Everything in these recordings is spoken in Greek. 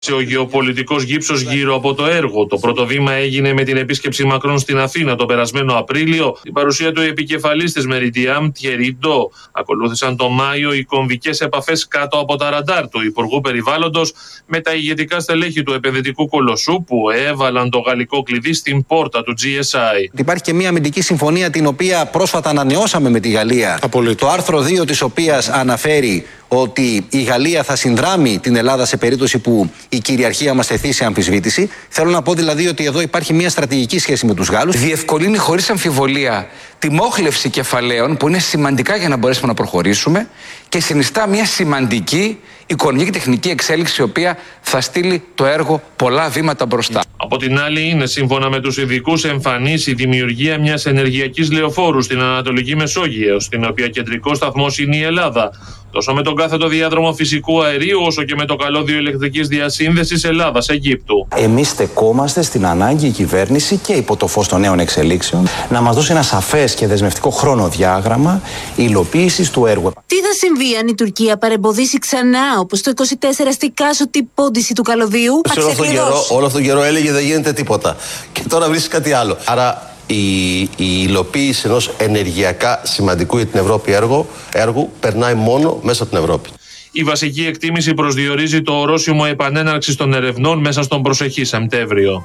Ο γεωπολιτικός γύψος γύρω από το έργο. Το πρώτο βήμα έγινε με την επίσκεψη Μακρόν στην Αθήνα τον περασμένο Απρίλιο, την παρουσία του επικεφαλής της Meridiam, Thierry Breton. Ακολούθησαν τον Μάιο οι κομβικές επαφές κάτω από τα ραντάρ του Υπουργού Περιβάλλοντος με τα ηγετικά στελέχη του επενδυτικού κολοσσού που έβαλαν το γαλλικό κλειδί στην πόρτα του GSI. Υπάρχει και μια αμυντική συμφωνία την οποία πρόσφατα ανανεώσαμε με τη Γαλλία. Το άρθρο 2 της οποίας αναφέρει ότι η Γαλλία θα συνδράμει την Ελλάδα σε περίπτωση που η κυριαρχία μας τεθεί σε αμφισβήτηση. Θέλω να πω δηλαδή ότι εδώ υπάρχει μια στρατηγική σχέση με τους Γάλλους. Διευκολύνει χωρίς αμφιβολία τη μόχλευση κεφαλαίων που είναι σημαντικά για να μπορέσουμε να προχωρήσουμε και συνιστά μια σημαντική οικονομική και τεχνική εξέλιξη η οποία θα στείλει το έργο πολλά βήματα μπροστά. Από την άλλη, είναι σύμφωνα με τους ειδικούς εμφανής η δημιουργία μιας ενεργειακής λεωφόρου στην Ανατολική Μεσόγειο, στην οποία κεντρικός σταθμός είναι η Ελλάδα. Τόσο με τον κάθετο διάδρομο φυσικού αερίου, όσο και με το καλώδιο ηλεκτρικής διασύνδεσης Ελλάδας-Αιγύπτου. Εμείς στεκόμαστε στην ανάγκη η κυβέρνηση και υπό το φως των νέων εξελίξεων να μας δώσει ένα σαφές και δεσμευτικό χρονοδιάγραμμα υλοποίησης του έργου. Τι θα συμβεί αν η Τουρκία παρεμποδίσει ξανά, όπως το 24 στη Κάσο, την πόντιση του καλωδίου? Όλο αυτόν τον καιρό έλεγε δεν γίνεται τίποτα. Και τώρα βρίσκει κάτι άλλο. Άρα η υλοποίηση ενός ενεργειακά σημαντικού για την Ευρώπη έργου περνάει μόνο μέσα από την Ευρώπη. Η βασική εκτίμηση προσδιορίζει το ορόσημο επανέναρξης των ερευνών μέσα στον προσεχή Σεπτέμβριο.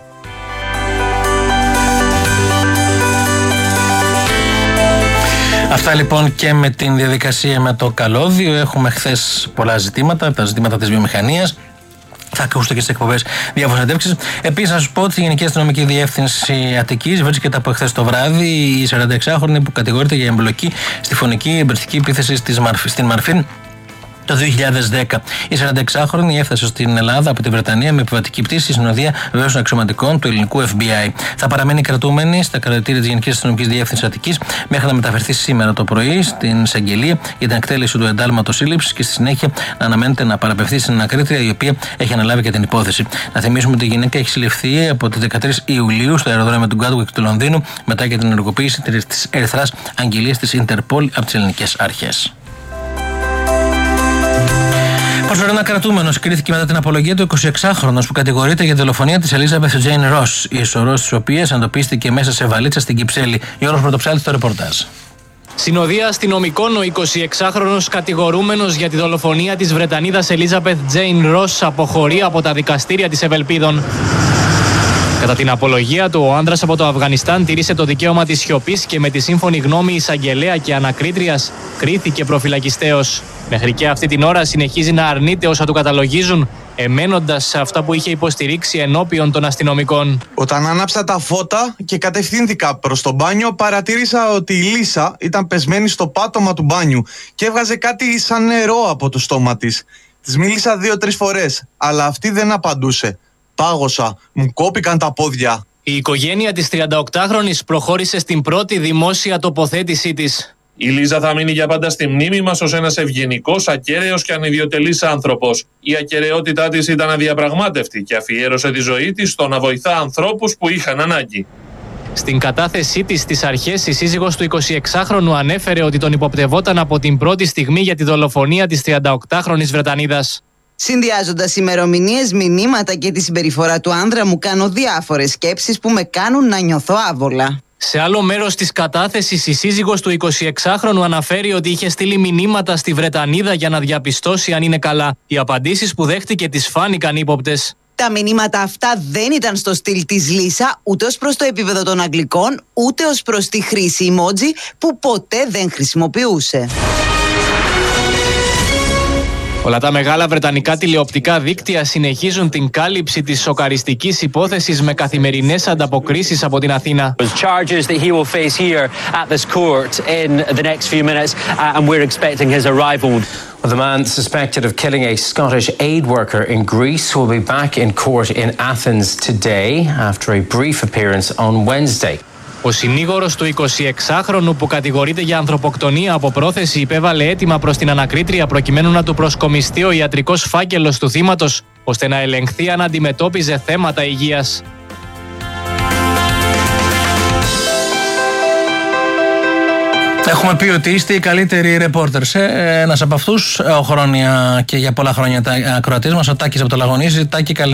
Αυτά λοιπόν και με την διαδικασία με το καλώδιο. Έχουμε χθες πολλά ζητήματα, τα ζητήματα της βιομηχανίας. Θα ακούσετε και στις εκπομπές διάφορες συνεντεύξεις. Επίσης, να σας πω ότι η Γενική Αστυνομική Διεύθυνση Αττικής βρίσκεται από εχθές το βράδυ η 46χρονη που κατηγορείται για εμπλοκή στη φωνική εμπριστική επίθεση στην Μαρφίν το 2010. Η 46χρονη έφτασε στην Ελλάδα από τη Βρετανία με επιβατική πτήση συνοδεία βεβαίως των αξιωματικών του ελληνικού FBI. Θα παραμένει κρατούμενη στα κρατητήρια της Γενικής Αστυνομικής Διεύθυνσης Αττικής μέχρι να μεταφερθεί σήμερα το πρωί στην εισαγγελία για την εκτέλεση του εντάλματος σύλληψης και στη συνέχεια να αναμένεται να παραπευθεί στην ανακρίτρια η οποία έχει αναλάβει και την υπόθεση. Να θυμίσουμε ότι η γυναίκα έχει συλληφθεί από τις 13 Ιουλίου στο αεροδρόμιο του Γκάτουικ του Λονδίνου μετά και την ενεργοποίηση της ερυθράς αγγελίας της Ιντερπολ από τις ελληνικές αρχές. Προσωρινά κρατούμενος κρίθηκε μετά την απολογία του 26χρονος που κατηγορείται για δολοφονία της Elizabeth Jane Ross, η ισορρός της οποίας εντοπίστηκε μέσα σε βαλίτσα στην Κυψέλη. Γιώργος Πρωτοψάλτης στο ρεπορτάζ. Συνοδεία αστυνομικών, ο 26χρονος κατηγορούμενος για τη δολοφονία της Βρετανίδας Elizabeth Jane Ross αποχωρεί από τα δικαστήρια της Ευελπίδων. Κατά την απολογία του, ο άνδρας από το Αφγανιστάν τήρησε το δικαίωμα της σιωπής και με τη σύμφωνη γνώμη εισαγγελέα και ανακρίτριας κρίθηκε προφυλακιστέως. Μέχρι και αυτή την ώρα συνεχίζει να αρνείται όσα του καταλογίζουν, εμένοντας σε αυτά που είχε υποστηρίξει ενώπιον των αστυνομικών. Όταν άναψα τα φώτα και κατευθύνθηκα προς το μπάνιο, παρατήρησα ότι η Λίσα ήταν πεσμένη στο πάτωμα του μπάνιου και έβγαζε κάτι σαν νερό από το στόμα της. Της μίλησα 2-3 φορές, αλλά αυτή δεν απαντούσε. Πάγωσα, μου κόπηκαν τα πόδια. Η οικογένεια της 38χρονης προχώρησε στην πρώτη δημόσια τοποθέτησή της. Η Λίζα θα μείνει για πάντα στη μνήμη μας ως ένας ευγενικός, ακέραιος και ανιδιοτελής άνθρωπος. Η ακεραιότητά της ήταν αδιαπραγμάτευτη και αφιέρωσε τη ζωή της στο να βοηθά ανθρώπους που είχαν ανάγκη. Στην κατάθεσή της στις αρχές, η σύζυγος του 26χρονου ανέφερε ότι τον υποπτευόταν από την πρώτη στιγμή για τη δολοφονία της 38χρονης Βρετανίδας. Συνδυάζοντας ημερομηνίες, μηνύματα και τη συμπεριφορά του άνδρα μου, κάνω διάφορες σκέψεις που με κάνουν να νιώθω άβολα. Σε άλλο μέρος της κατάθεσης, η σύζυγος του 26χρονου αναφέρει ότι είχε στείλει μηνύματα στη Βρετανίδα για να διαπιστώσει αν είναι καλά. Οι απαντήσεις που δέχτηκε τις φάνηκαν ύποπτες. Τα μηνύματα αυτά δεν ήταν στο στυλ της Λίσα, ούτε ως προς το επίπεδο των Αγγλικών, ούτε ως προς τη χρήση emoji που ποτέ δεν χρησιμοποιούσε. Όλα τα μεγάλα βρετανικά τηλεοπτικά δίκτυα συνεχίζουν την κάλυψη της σοκαριστικής υπόθεσης με καθημερινές ανταποκρίσεις από την Αθήνα. The man suspected of killing a Scottish aid worker in Greece will be back in court in Athens today after a brief appearance on Wednesday. Ο συνήγορος του 26χρονου που κατηγορείται για ανθρωποκτονία από πρόθεση υπέβαλε αίτημα προς την ανακρίτρια προκειμένου να του προσκομιστεί ο ιατρικός φάκελος του θύματος ώστε να ελεγχθεί αν αντιμετώπιζε θέματα υγείας. Έχουμε πει ότι είστε οι καλύτεροι ρεπόρτερς. Ένας από αυτούς, χρόνια και για πολλά χρόνια ακροατής μας, ο Τάκης από το Λαγονίσι. Τάκη,